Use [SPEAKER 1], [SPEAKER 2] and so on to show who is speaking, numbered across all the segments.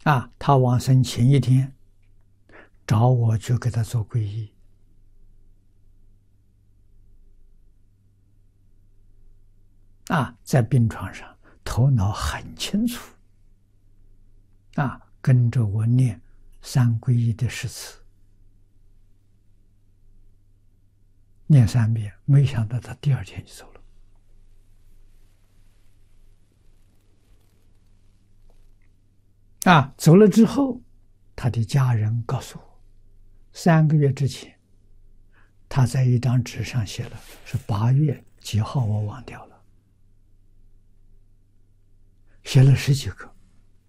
[SPEAKER 1] 他往生前一天找我去给他做皈依。在病床上，头脑很清楚，跟着我念三皈依的誓词，念3遍，没想到他第2天就走了。走了之后，他的家人告诉我，3个月之前，他在一张纸上写了是8月几号，我忘掉了，写了10几个。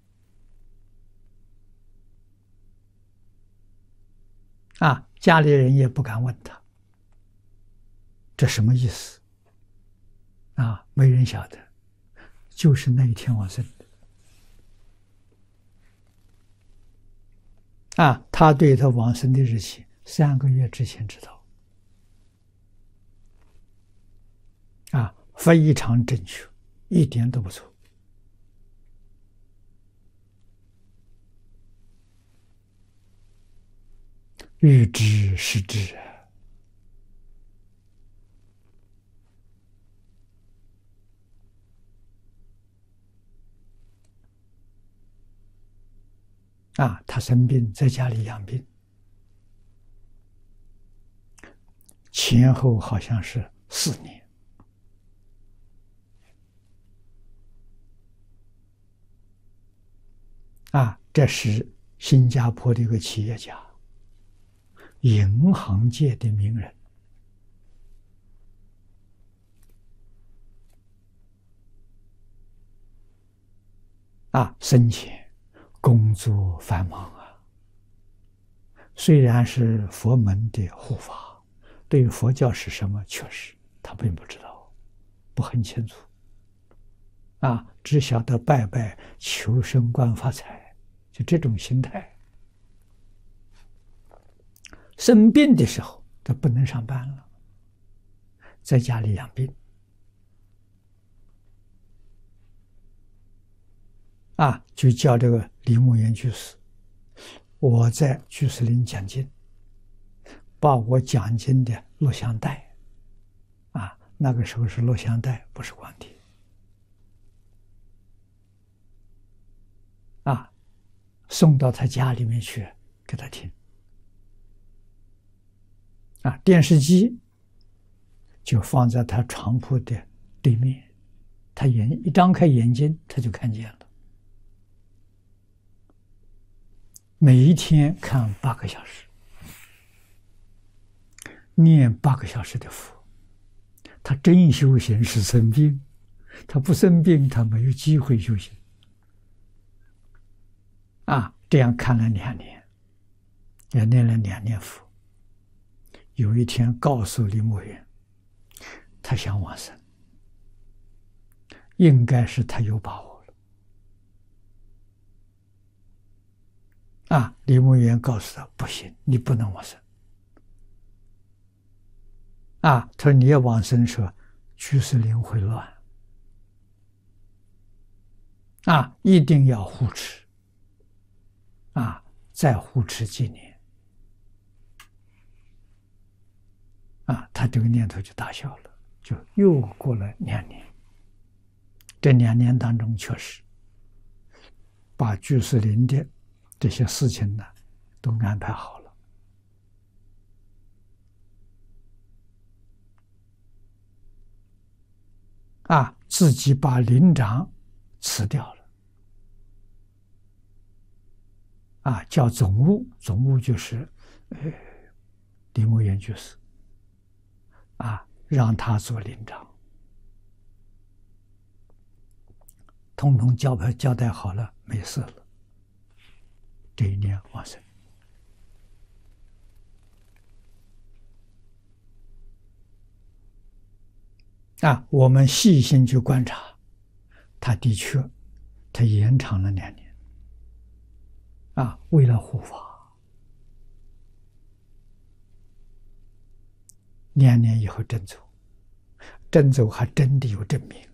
[SPEAKER 1] 家里人也不敢问他，这什么意思？没人晓得，就是那一天往生的。他对他往生的日期3个月之前知道。非常正确，一点都不错。欲知是知他生病在家里养病，前后好像是4年。这是新加坡的一个企业家，银行界的名人。生前工作繁忙虽然是佛门的护法，对佛教是什么，确实他并不知道，不很清楚。只晓得拜拜求升官发财，就这种心态。生病的时候，他不能上班了，在家里养病。就叫这个李牧原居士，我在居士林讲经，把我讲经的录像带，那个时候是录像带，不是光碟，送到他家里面去给他听。电视机就放在他床铺的对面，他一张开眼睛，他就看见了。每一天看8个小时，念8个小时的佛。他真修行是生病，他不生病，他没有机会修行。这样看了2年，也念了2年佛。有一天告诉李牧原，他想往生，应该是他有把握了。李牧原告诉他，不行，你不能往生。他说你要往生时，居士林会乱。一定要护持。再护持几年。他这个念头就打消了，就又过了2年。这2年当中，确实把居士林的这些事情呢，都安排好了。自己把林长辞掉了。叫总务，总务就是李牧原居士。让他做林长，统统交代好了，没事了。这一年往生。我们细心去观察，他的确，他延长了2年。为了护法，2年以后真走，真走还真的有证明。